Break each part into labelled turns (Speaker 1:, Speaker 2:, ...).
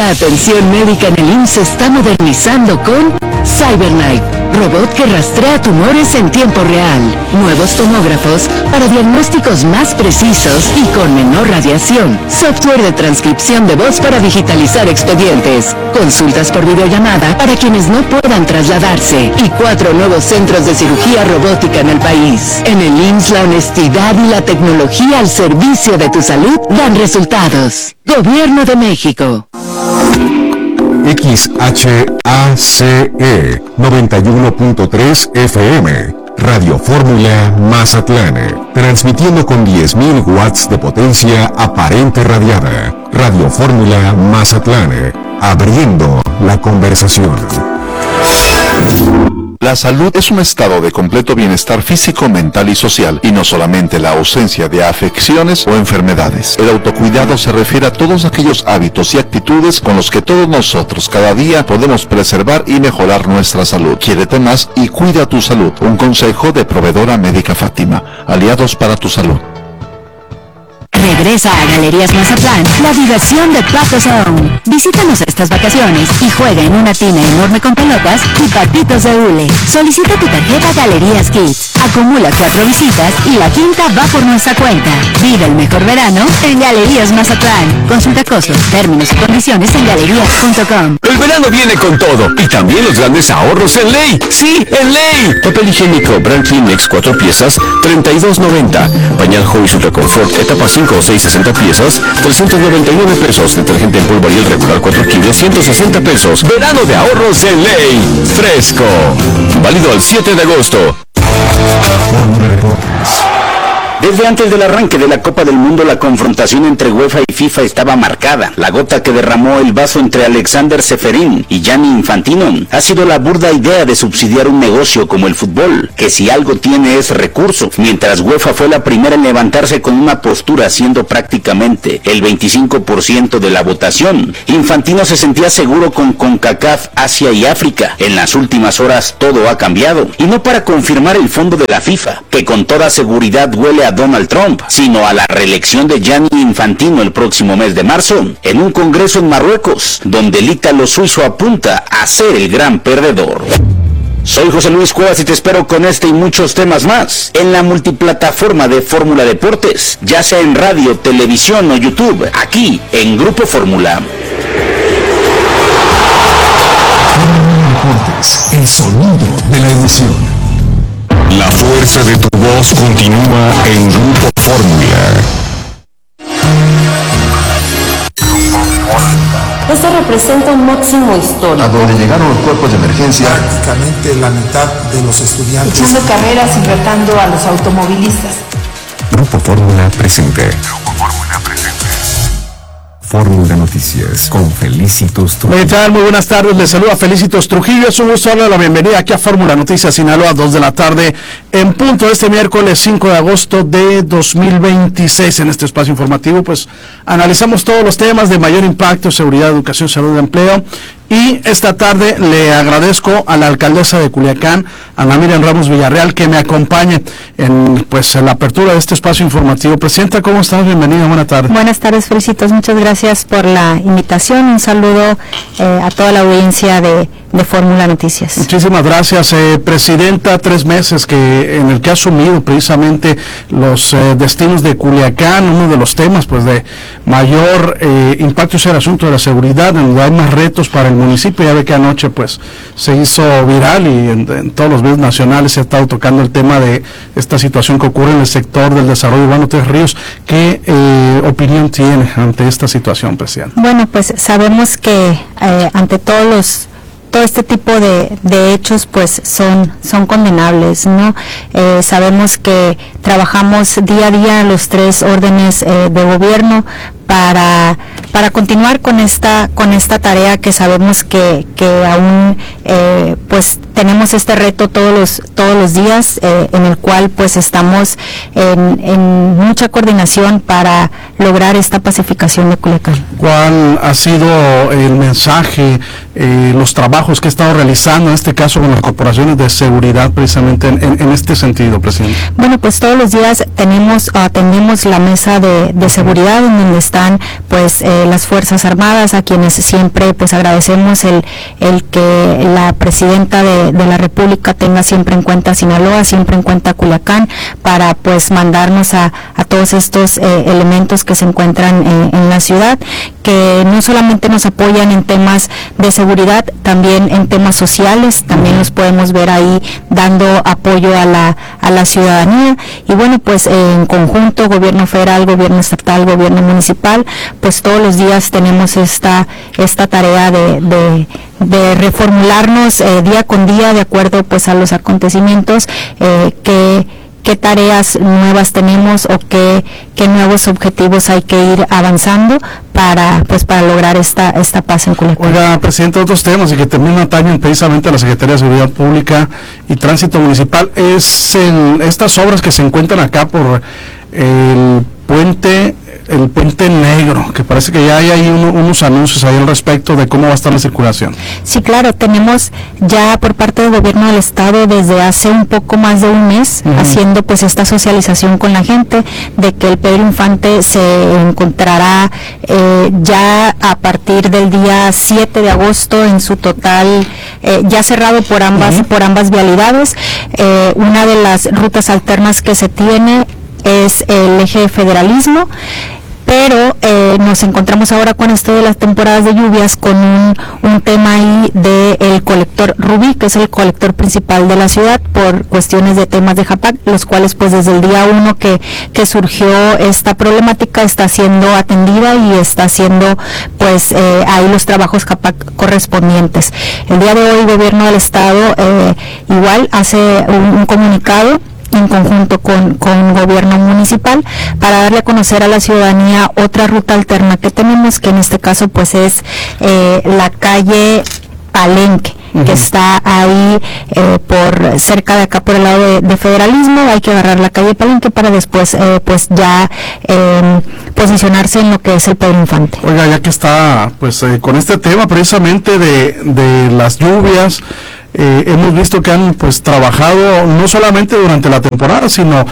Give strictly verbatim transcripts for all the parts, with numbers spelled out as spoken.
Speaker 1: La atención médica en el I M S S se está modernizando con CyberKnife, robot que rastrea tumores en tiempo real. Nuevos tomógrafos para diagnósticos más precisos y con menor radiación. Software de transcripción de voz para digitalizar expedientes. Consultas por videollamada para quienes no puedan trasladarse. Y cuatro nuevos centros de cirugía robótica en el país. En el I M S S la honestidad y la tecnología al servicio de tu salud dan resultados. Gobierno de México.
Speaker 2: X H A C E noventa y uno punto tres F M, Radio Fórmula Mazatlán, transmitiendo con diez mil watts de potencia aparente radiada. Radio Fórmula Mazatlán, abriendo la conversación.
Speaker 3: La salud es un estado de completo bienestar físico, mental y social, y no solamente la ausencia de afecciones o enfermedades. El autocuidado se refiere a todos aquellos hábitos y actitudes con los que todos nosotros cada día podemos preservar y mejorar nuestra salud. Quiérete más y cuida tu salud. Un consejo de Proveedora Médica Fátima. Aliados para tu salud.
Speaker 1: Regresa a Galerías Mazatlán la diversión de Pato Zone. Visítanos estas vacaciones y juega en una tina enorme con pelotas y patitos de hule. Solicita tu tarjeta Galerías Kids. Acumula cuatro visitas y la quinta va por nuestra cuenta. Vive el mejor verano en Galerías Mazatlán. Consulta costos, términos y condiciones en galerías punto com.
Speaker 4: El verano viene con todo y también los grandes ahorros en Ley. ¡Sí, en Ley! Papel higiénico Brand Kleenex cuatro piezas, treinta y dos noventa. Pañal Joyce Ultra Confort etapa cinco o seis, sesenta piezas, trescientos noventa y nueve pesos. Detergente en polvo Ariel regular cuatro kilos, ciento sesenta pesos. Verano de ahorros en Ley. Fresco. Válido al siete de agosto.
Speaker 5: Desde antes del arranque de la Copa del Mundo, la confrontación entre UEFA y FIFA estaba marcada. La gota que derramó el vaso entre Alexander Ceferín y Gianni Infantino ha sido la burda idea de subsidiar un negocio como el fútbol, que si algo tiene es recurso, mientras UEFA fue la primera en levantarse con una postura siendo prácticamente el veinticinco por ciento de la votación. Infantino se sentía seguro con CONCACAF, Asia y África. En las últimas horas todo ha cambiado, y no para confirmar el fondo de la FIFA, que con toda seguridad huele a Donald Trump, sino a la reelección de Gianni Infantino el próximo mes de marzo, en un congreso en Marruecos, donde el ítalo suizo apunta a ser el gran perdedor. Soy José Luis Cuevas y te espero con este y muchos temas más en la multiplataforma de Fórmula Deportes, ya sea en radio, televisión o YouTube, aquí en Grupo Fórmula.
Speaker 2: Fórmula Deportes, el sonido de la emoción. La fuerza de tu voz continúa en Grupo Fórmula.
Speaker 6: Esto representa un máximo histórico.
Speaker 7: A donde llegaron los cuerpos de emergencia.
Speaker 8: Prácticamente la mitad de los estudiantes.
Speaker 6: Echando carreras y retando a los automovilistas.
Speaker 2: Grupo Fórmula presente. Grupo Fórmula presente. Fórmula Noticias con Felicitos Trujillo.
Speaker 9: ¿Qué tal? Muy buenas tardes, les saluda Felicitos Trujillo. Es un gusto darle la bienvenida aquí a Fórmula Noticias Sinaloa, dos de la tarde, en punto este miércoles cinco de agosto de dos mil veintiséis. En este espacio informativo, pues, analizamos todos los temas de mayor impacto: seguridad, educación, salud, empleo. Y esta tarde le agradezco a la alcaldesa de Culiacán, Ana Miriam Ramos Villarreal, que me acompañe en pues en la apertura de este espacio informativo. Presidenta, ¿cómo estás? Bienvenida, buena tarde.
Speaker 10: Buenas tardes, Felicitos, muchas gracias por la invitación. Un saludo eh, a toda la audiencia de, de Fórmula Noticias.
Speaker 9: Muchísimas gracias, eh, Presidenta. Tres meses que en el que ha asumido precisamente los eh, destinos de Culiacán. Uno de los temas pues de mayor eh, impacto es el asunto de la seguridad, en donde hay más retos para el municipio. Ya ve que anoche pues se hizo viral y en, en todos los medios nacionales se ha estado tocando el tema de esta situación que ocurre en el sector del desarrollo urbano Tres Ríos. ¿Qué eh, opinión tiene ante esta situación, Presidente?
Speaker 10: Bueno, pues sabemos que eh, ante todos los todo este tipo de, de hechos pues son son condenables, ¿no? Eh, sabemos que trabajamos día a día los tres órdenes eh, de gobierno para para continuar con esta con esta tarea que sabemos que que aún eh, pues tenemos este reto todos los todos los días, eh, en el cual pues estamos en, en mucha coordinación para lograr esta pacificación de Culiacán.
Speaker 9: ¿Cuál ha sido el mensaje, eh, los trabajos que ha estado realizando en este caso con las corporaciones de seguridad precisamente en, en, en este sentido, presidente?
Speaker 10: Bueno, pues todos los días tenemos atendemos la mesa de, de seguridad en donde están pues eh, las Fuerzas Armadas, a quienes siempre pues agradecemos el el que la presidenta de, de la República tenga siempre en cuenta Sinaloa, siempre en cuenta Culiacán, para pues mandarnos a, a todos estos eh, elementos que se encuentran eh, en la ciudad, que no solamente nos apoyan en temas de seguridad, también en temas sociales, también los podemos ver ahí dando apoyo a la a la ciudadanía. Y bueno, pues eh, en conjunto, gobierno federal, gobierno estatal, gobierno municipal, pues todos los días tenemos esta esta tarea de, de de reformularnos eh, día con día de acuerdo pues a los acontecimientos, eh, que qué tareas nuevas tenemos o qué, qué nuevos objetivos hay que ir avanzando para pues para lograr esta esta paz en Culiacán.
Speaker 9: Oiga, presidente, otros temas y que también atañen precisamente a la Secretaría de Seguridad Pública y Tránsito Municipal es el, estas obras que se encuentran acá por el puente el puente negro, que parece que ya hay ahí uno, unos anuncios ahí al respecto de cómo va a estar la circulación.
Speaker 10: Sí, claro, tenemos ya por parte del gobierno del estado desde hace un poco más de un mes uh-huh. haciendo pues esta socialización con la gente de que el Pedro Infante se encontrará eh, ya a partir del día siete de agosto en su total, eh, ya cerrado por ambas, uh-huh. por ambas vialidades. Eh, una de las rutas alternas que se tiene es el eje federalismo, pero eh, nos encontramos ahora con esto de las temporadas de lluvias con un, un tema ahí del colector Rubí, que es el colector principal de la ciudad, por cuestiones de temas de Japac, los cuales pues desde el día uno que, que surgió esta problemática está siendo atendida y está haciendo pues eh, ahí los trabajos Japac correspondientes. El día de hoy el gobierno del estado eh, igual hace un, un comunicado en conjunto con, con gobierno municipal para darle a conocer a la ciudadanía otra ruta alterna que tenemos, que en este caso pues es eh, la calle Palenque, uh-huh. que está ahí eh, por cerca de acá por el lado de, de Federalismo. Hay que agarrar la calle Palenque para después eh, pues ya eh, posicionarse en lo que es el Pedro Infante.
Speaker 9: Oiga, ya que está pues eh, con este tema precisamente de, de las lluvias, Eh, hemos visto que han pues trabajado no solamente durante la temporada, sino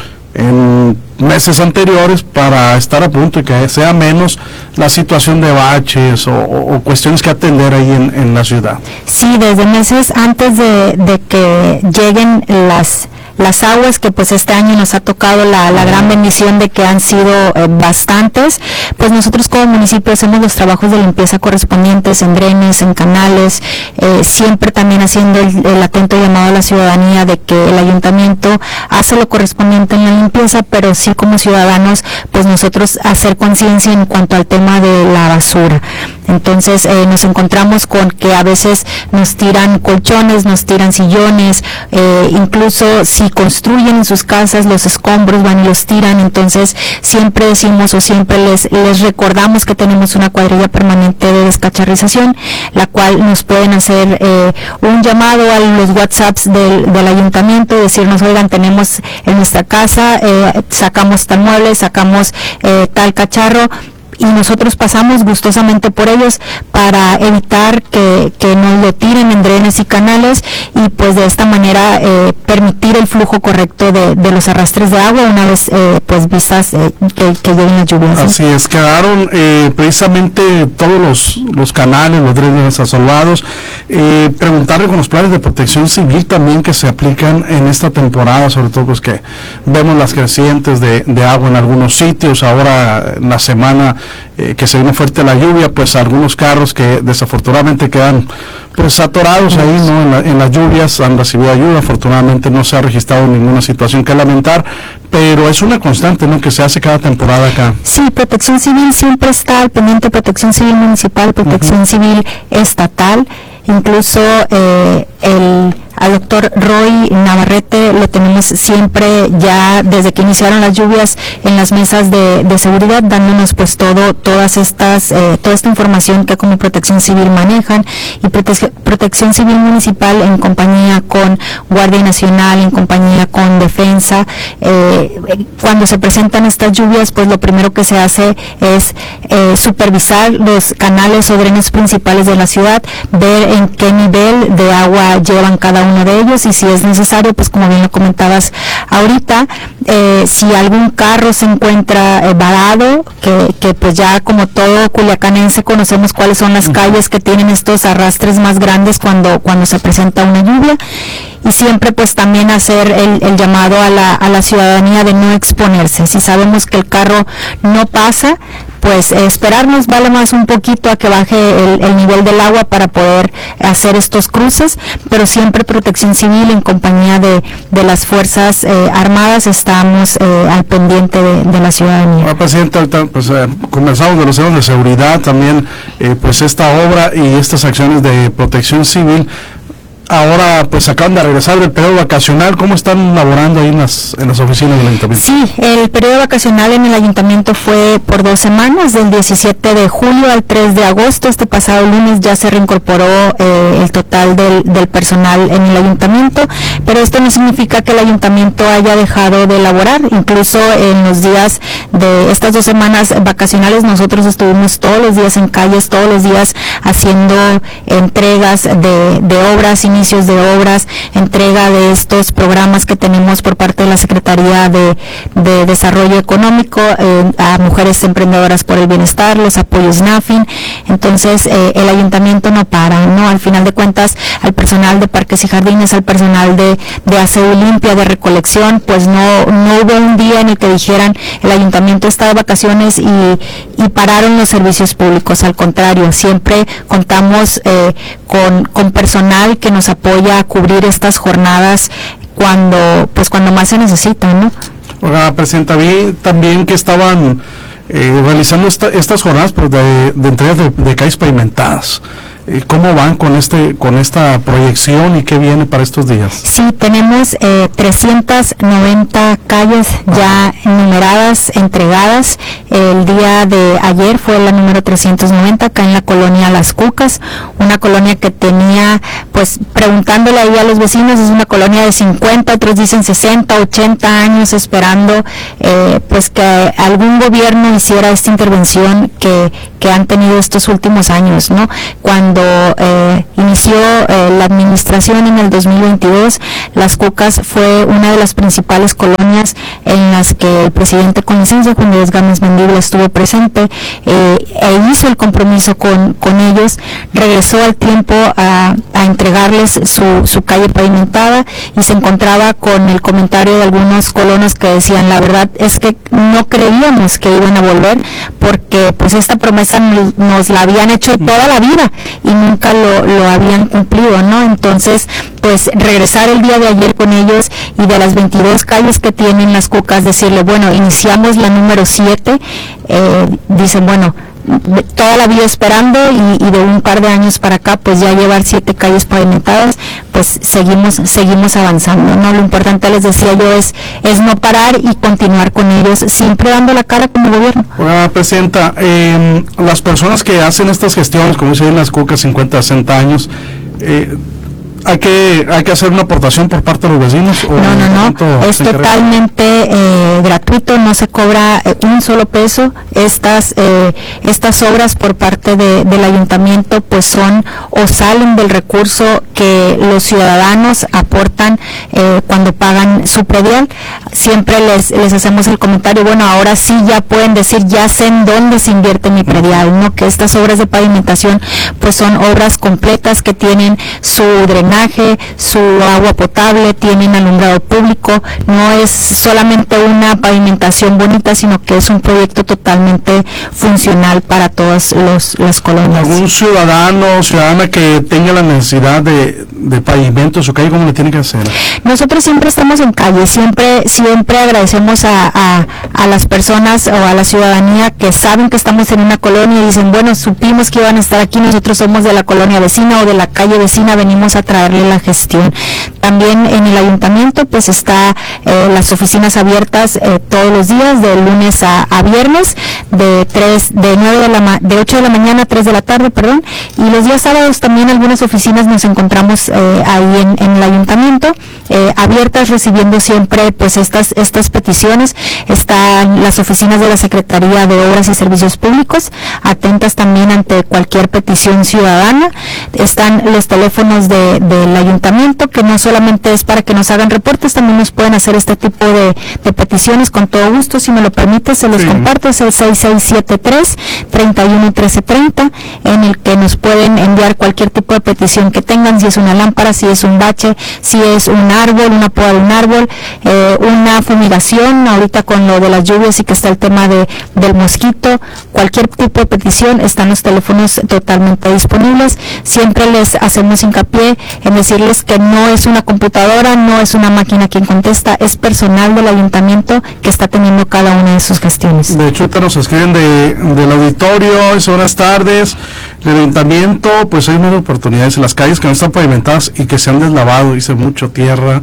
Speaker 9: en meses anteriores para estar a punto y que sea menos la situación de baches o, o, o cuestiones que atender ahí en, en la ciudad.
Speaker 10: Sí, desde meses antes de, de que lleguen las las aguas, que pues este año nos ha tocado la, la gran bendición de que han sido eh, bastantes, pues nosotros como municipio hacemos los trabajos de limpieza correspondientes en drenes, en canales, eh, siempre también haciendo el, el atento llamado a la ciudadanía de que el ayuntamiento hace lo correspondiente en la limpieza, pero sí como ciudadanos pues nosotros hacer conciencia en cuanto al tema de la basura. Entonces eh, nos encontramos con que a veces nos tiran colchones, nos tiran sillones, eh, incluso si construyen en sus casas los escombros van y los tiran. Entonces siempre decimos o siempre les, les recordamos que tenemos una cuadrilla permanente de descacharrización, la cual nos pueden hacer eh, un llamado a los WhatsApps del, del ayuntamiento, decirnos, oigan, tenemos en nuestra casa, eh, sacamos tal mueble, sacamos eh, tal cacharro, y nosotros pasamos gustosamente por ellos para evitar que, que nos lo tiren en drenes y canales y pues de esta manera eh, permitir el flujo correcto de, de los arrastres de agua una vez eh, pues vistas eh, que, que lleguen las lluvias.
Speaker 9: Así es, quedaron eh, precisamente todos los, los canales, los drenes asolvados. Eh, preguntarle con los planes de protección civil también que se aplican en esta temporada, sobre todo pues que vemos las crecientes de, de agua en algunos sitios, ahora en la semana Eh, que se viene fuerte la lluvia, pues algunos carros que desafortunadamente quedan pues atorados ahí, ¿no? En, la, en las lluvias han recibido ayuda, afortunadamente no se ha registrado ninguna situación que lamentar, pero es una constante, ¿no? Que se hace cada temporada acá.
Speaker 10: Sí, Protección Civil siempre está al pendiente, Protección Civil Municipal, Protección uh-huh. Civil Estatal, incluso eh, el al doctor Roy Navarrete lo tenemos siempre ya desde que iniciaron las lluvias en las mesas de, de seguridad, dándonos pues todo, todas estas, eh, toda esta información que como Protección Civil manejan, y prote- Protección Civil Municipal en compañía con Guardia Nacional, en compañía con Defensa. Eh, cuando se presentan estas lluvias, pues lo primero que se hace es eh, supervisar los canales o drenes principales de la ciudad, ver en qué nivel de agua llevan cada uno de ellos, y si es necesario, pues como bien lo comentabas ahorita, eh, si algún carro se encuentra eh, varado, que, que pues ya como todo culiacanense conocemos cuáles son las calles que tienen estos arrastres más grandes cuando, cuando se presenta una lluvia. Y siempre pues también hacer el, el llamado a la, a la ciudadanía de no exponerse. Si sabemos que el carro no pasa, pues eh, esperarnos vale más un poquito a que baje el, el nivel del agua para poder hacer estos cruces, pero siempre Protección Civil en compañía de, de las Fuerzas eh, Armadas estamos eh, al pendiente de, de la ciudadanía.
Speaker 9: Bueno, Presidenta, pues eh, conversamos de los temas de seguridad, también eh, pues esta obra y estas acciones de Protección Civil. Ahora pues acaban de regresar del periodo vacacional. ¿Cómo están laborando ahí en las, en las oficinas del ayuntamiento?
Speaker 10: Sí, el periodo vacacional en el ayuntamiento fue por dos semanas, del diecisiete de julio al tres de agosto. Este pasado lunes ya se reincorporó eh, el total del, del personal en el ayuntamiento, pero esto no significa que el ayuntamiento haya dejado de laborar. Incluso en los días de estas dos semanas vacacionales nosotros estuvimos todos los días en calles, todos los días haciendo entregas de, de obras, inicios de obras, entrega de estos programas que tenemos por parte de la Secretaría de, de Desarrollo Económico eh, a mujeres emprendedoras por el bienestar, los apoyos NAFIN. Entonces eh, el ayuntamiento no para, ¿no? Al final de cuentas, al personal de parques y jardines, al personal de, de aseo limpia, de recolección, pues no, no hubo un día en el que dijeran el ayuntamiento está de vacaciones y, y pararon los servicios públicos. Al contrario, siempre contamos eh, con, con personal que nos apoya a cubrir estas jornadas cuando pues cuando más se necesitan, ¿no?
Speaker 9: Oiga, Presidenta, vi también que estaban eh, realizando esta, estas jornadas pues, de, de entregas de, de calles pavimentadas. ¿Cómo van con este con esta proyección y qué viene para estos días?
Speaker 10: Sí, tenemos eh, trescientas noventa calles ya numeradas, entregadas. El día de ayer fue la número trescientos noventa acá en la colonia Las Cucas, una colonia que tenía, pues preguntándole ahí a los vecinos, es una colonia de cincuenta, otros dicen sesenta, ochenta años esperando eh, pues que algún gobierno hiciera esta intervención que, que han tenido estos últimos años, ¿no? Cuando Eh, inició eh, la administración en el dos mil veintidós, Las Cucas fue una de las principales colonias en las que el presidente con licencia, Juan Díaz Gámez Mendívil, estuvo presente eh, e hizo el compromiso con, con ellos, regresó al tiempo a, a entregarles su, su calle pavimentada y se encontraba con el comentario de algunos colonos que decían, la verdad es que no creíamos que iban a volver porque pues esta promesa nos, nos la habían hecho toda la vida y nunca lo, lo habían cumplido, ¿no? Entonces, pues regresar el día de ayer con ellos y de las veintidós calles que tienen Las Cucas, decirle, bueno, iniciamos la número siete, eh, dicen, bueno, toda la vida esperando y, y de un par de años para acá, pues ya llevar siete calles pavimentadas, pues seguimos seguimos avanzando, ¿no? Lo importante, les decía yo, es es no parar y continuar con ellos, siempre dando la cara como gobierno.
Speaker 9: Bueno, Presidenta, eh, las personas que hacen estas gestiones, como dicen Las Cucas, cincuenta, sesenta años, eh, hay que hay que hacer una aportación por parte de los vecinos. ¿O
Speaker 10: no, no, no, es totalmente eh, gratuito, no se cobra eh, un solo peso. Estas eh, estas obras por parte de, del ayuntamiento pues son o salen del recurso que los ciudadanos aportan eh, cuando pagan su predial. Siempre les les hacemos el comentario, bueno, ahora sí ya pueden decir, ya sé en dónde se invierte mi predial, ¿no? Que estas obras de pavimentación pues son obras completas que tienen su drenaje, su agua potable, tienen alumbrado público, no es solamente una pavimentación bonita, sino que es un proyecto totalmente funcional para todas los, las colonias.
Speaker 9: ¿Algún ciudadano o ciudadana que tenga la necesidad de, de pavimento en su calle, cómo le tiene que hacer?
Speaker 10: Nosotros siempre estamos en calle, siempre siempre agradecemos a, a, a las personas o a la ciudadanía que saben que estamos en una colonia y dicen, bueno, supimos que iban a estar aquí, nosotros somos de la colonia vecina o de la calle vecina, venimos a trabajar para darle la gestión. También en el ayuntamiento pues está eh, las oficinas abiertas eh, todos los días, de lunes a, a viernes, de tres, de nueve de la ma- de ocho de la mañana a tres de la tarde, perdón, y los días sábados también algunas oficinas nos encontramos eh, ahí en, en el ayuntamiento, eh, abiertas, recibiendo siempre pues estas estas peticiones. Están las oficinas de la Secretaría de Obras y Servicios Públicos, atentas también ante cualquier petición ciudadana. Están los teléfonos de, del ayuntamiento, que no solamente es para que nos hagan reportes, también nos pueden hacer este tipo de, de peticiones con todo gusto. Si me lo permite, se los sí. comparto. Es el seis seis siete tres, tres uno, uno tres cero cero, en el que nos pueden enviar cualquier tipo de petición que tengan, si es una lámpara, si es un bache, si es un árbol, una poda de un árbol, eh, una fumigación, ahorita con lo de las lluvias y que está el tema de del mosquito, cualquier tipo de petición, están los teléfonos totalmente disponibles. Siempre les hacemos hincapié en decirles que no es una computadora, no es una máquina quien contesta, es personal del ayuntamiento que está teniendo cada una de sus gestiones.
Speaker 9: De hecho, te nos escriben de, del auditorio, es buenas tardes, del ayuntamiento, pues hay unas oportunidades en las calles que no están pavimentadas y que se han deslavado, dice, mucho tierra,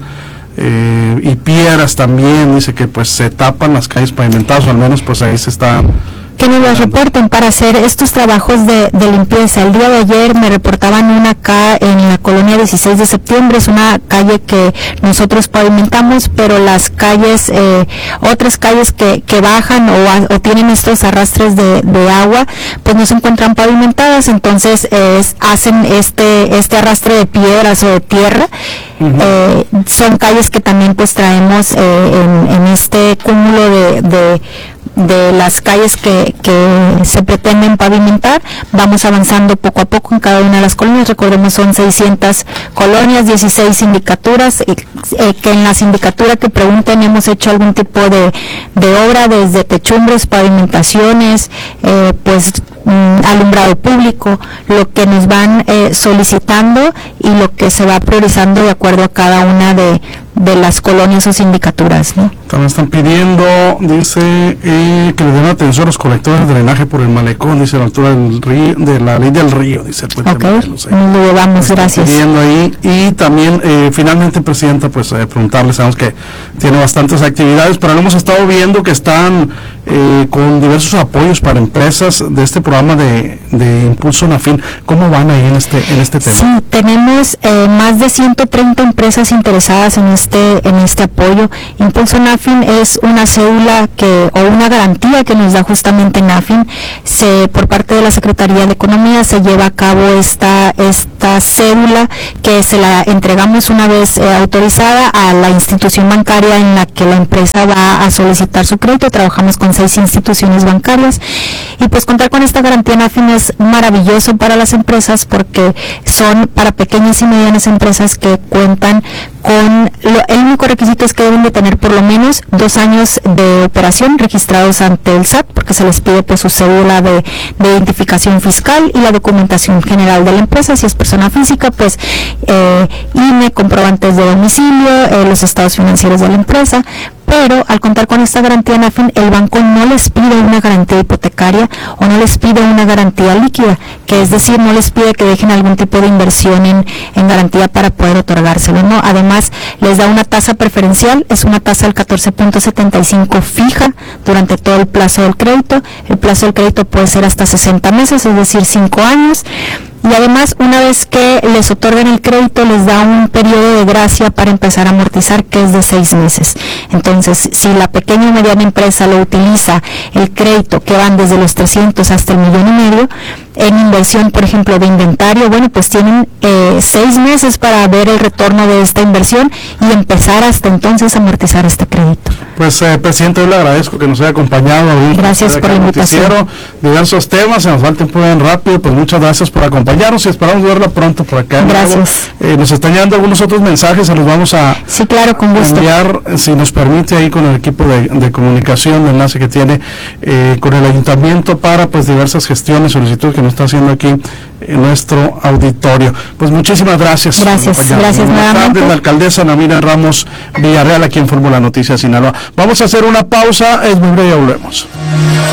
Speaker 9: eh, y piedras también, dice que pues se tapan las calles pavimentadas, o al menos pues ahí se está...
Speaker 10: Que nos las reporten para hacer estos trabajos de, de limpieza. El día de ayer me reportaban una acá en la colonia dieciséis de septiembre, es una calle que nosotros pavimentamos, pero las calles, eh, otras calles que, que bajan o, o tienen estos arrastres de, de agua, pues no se encuentran pavimentadas, entonces eh, es, hacen este, este arrastre de piedras o de tierra. Uh-huh. Eh, son calles que también pues traemos eh, en, en este cúmulo de, de de las calles que, que se pretenden pavimentar. Vamos avanzando poco a poco en cada una de las colonias. Recordemos, son seiscientas colonias, dieciséis sindicaturas, eh, eh, que en la sindicatura que pregunten hemos hecho algún tipo de, de obra, desde techumbres, pavimentaciones, eh, pues mm, alumbrado público, lo que nos van eh, solicitando y lo que se va priorizando de acuerdo a cada una de de las colonias o sindicaturas, ¿no?
Speaker 9: También están pidiendo, dice, eh, que le den atención a los colectores de drenaje por el malecón, dice, a la altura del río, de la ley del río, dice el puente.
Speaker 10: Ok, Morelos, nos lo llevamos, gracias.
Speaker 9: Pidiendo ahí, y también, eh, finalmente, Presidenta, pues, eh, preguntarle, sabemos que tiene bastantes actividades, pero lo hemos estado viendo que están eh, con diversos apoyos para empresas de este programa de, de Impulso Nafin. ¿Cómo van ahí en este, en este tema?
Speaker 10: Sí, tenemos eh, más de ciento treinta empresas interesadas en este Este, en este apoyo. Impulso Nafin es una cédula que o una garantía que nos da justamente Nafin. Se, por parte de la Secretaría de Economía se lleva a cabo esta esta cédula que se la entregamos una vez eh, autorizada a la institución bancaria en la que la empresa va a solicitar su crédito. Trabajamos con seis instituciones bancarias y pues contar con esta garantía Nafin es maravilloso para las empresas porque son para pequeñas y medianas empresas que cuentan con lo, el único requisito es que deben de tener por lo menos dos años de operación registrados ante el S A T, porque se les pide pues su cédula de, de identificación fiscal y la documentación general de la empresa. Si es persona física, pues eh, I N E, comprobantes de domicilio, eh, los estados financieros de la empresa. Pero al contar con esta garantía Nafin, el banco no les pide una garantía hipotecaria o no les pide una garantía líquida, que es decir, no les pide que dejen algún tipo de inversión en, en garantía para poder otorgárselo, ¿no? Además, les da una tasa preferencial, es una tasa del catorce punto setenta y cinco fija durante todo el plazo del crédito. El plazo del crédito puede ser hasta sesenta meses, es decir, cinco años. Y además, una vez que les otorgan el crédito, les da un periodo de gracia para empezar a amortizar, que es de seis meses. Entonces, si la pequeña y mediana empresa lo utiliza, el crédito, que van desde los trescientos hasta el millón y medio, en inversión, por ejemplo, de inventario, bueno, pues tienen eh, seis meses para ver el retorno de esta inversión y empezar hasta entonces a amortizar este crédito.
Speaker 9: Pues, eh, Presidente, yo le agradezco que nos haya acompañado.
Speaker 10: Gracias por la invitación.
Speaker 9: Diversos temas, se nos va el tiempo bien rápido, pues muchas gracias por acompañarnos y esperamos verla pronto por acá.
Speaker 10: Gracias.
Speaker 9: Eh, nos están llegando algunos otros mensajes, se los vamos a
Speaker 10: sí, claro, con gusto.
Speaker 9: enviar, si nos permite, ahí con el equipo de, de comunicación, el enlace que tiene eh, con el ayuntamiento para pues diversas gestiones, solicitudes que nos está haciendo aquí en nuestro auditorio. Pues muchísimas gracias.
Speaker 10: Gracias, gracias nuevamente.
Speaker 9: La alcaldesa Namira Ramos Villarreal, aquí en Fórmula Noticias Sinaloa. Vamos a hacer una pausa, es muy breve, ya volvemos.